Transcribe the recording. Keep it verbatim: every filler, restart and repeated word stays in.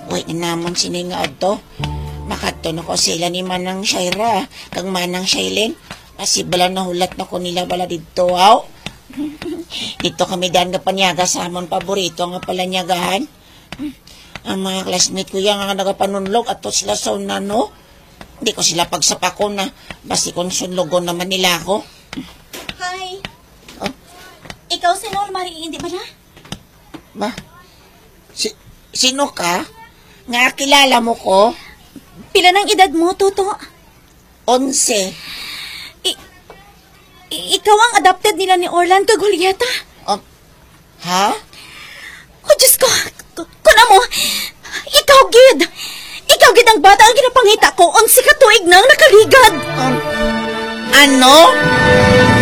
Uy, namon sini nga adto. Makadto na ko sila ni Manang Shaira, kag Manang Shailin. Masibala na hulat na ko nila bala dito, aw. Dito kami daan nga panyaga sa amon paborito nga palanyagahan. Ang mga classmate ko yan nga nagapanunlog ato sila sa unano. Hindi ko sila pagsapako na basi kung sunlogon naman nila ako. Hi. Oh? Ikaw si Nol Marie, hindi ba na? Ba? Si, sino ka? Nga kilala mo ko? Pila ng edad mo, Tuto? Onse. I, i- ikaw ang adopted nila ni Orlan kag Julieta? Um, ha? Oh, Diyos ko. Kuna mo, ikaw, Gid. Ikaw, Gid, ang bata ang ginapangita ko. Onsi ka tuig nang nakaligad. Um, ano?